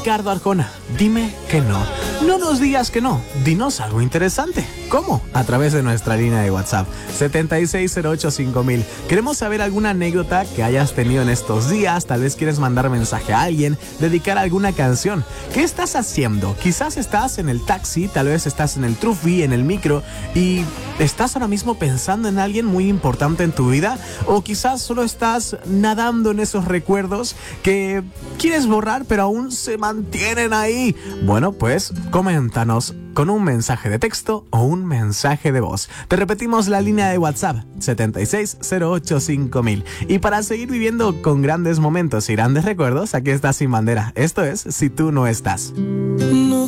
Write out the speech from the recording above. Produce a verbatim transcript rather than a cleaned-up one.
Ricardo Arjona, dime que no. No nos digas que no, dinos algo interesante. ¿Cómo? A través de nuestra línea de WhatsApp, setenta y seis cero ocho cinco mil. Queremos saber alguna anécdota que hayas tenido en estos días. Tal vez quieres mandar mensaje a alguien, dedicar alguna canción. ¿Qué estás haciendo? Quizás estás en el taxi, tal vez estás en el trufi, en el micro, y estás ahora mismo pensando en alguien muy importante en tu vida, o quizás solo estás nadando en esos recuerdos que quieres borrar pero aún se mantienen ahí. Bueno, pues coméntanos con un mensaje de texto o un mensaje de voz. Te repetimos la línea de WhatsApp, setenta y seis cero ocho cinco mil. Y para seguir viviendo con grandes momentos y grandes recuerdos, aquí está Sin Bandera. Esto es Si Tú No Estás.